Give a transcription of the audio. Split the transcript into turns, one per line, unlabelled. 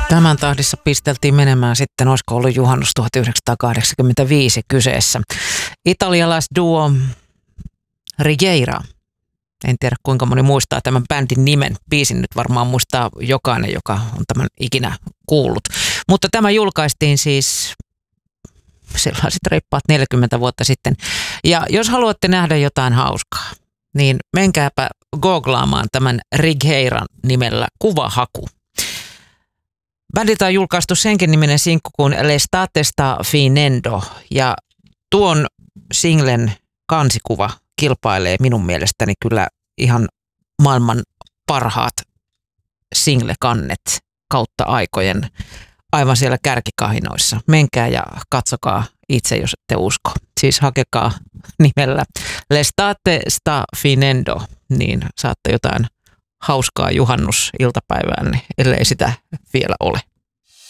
Tämän tahdissa pisteltiin menemään sitten, olisiko ollut juhannus 1985 kyseessä. Italialaisduo Righiera. En tiedä kuinka moni muistaa tämän bändin nimen. Biisin nyt varmaan muistaa jokainen, joka on tämän ikinä kuullut. Mutta tämä julkaistiin siis sellaiset reippaat 40 vuotta sitten. Ja jos haluatte nähdä jotain hauskaa, niin menkääpä googlaamaan tämän Righieran nimellä kuvahaku. Bändiltä on julkaistu senkin niminen sinkku kuin L'estate sta finendo, ja tuon singlen kansikuva kilpailee minun mielestäni kyllä ihan maailman parhaat single-kannet kautta aikojen aivan siellä kärkikahinoissa. Menkää ja katsokaa itse, jos ette usko. Siis hakekaa nimellä L'estate sta finendo, niin saatte jotain hauskaa juhannusiltapäiväänne, ellei sitä vielä ole.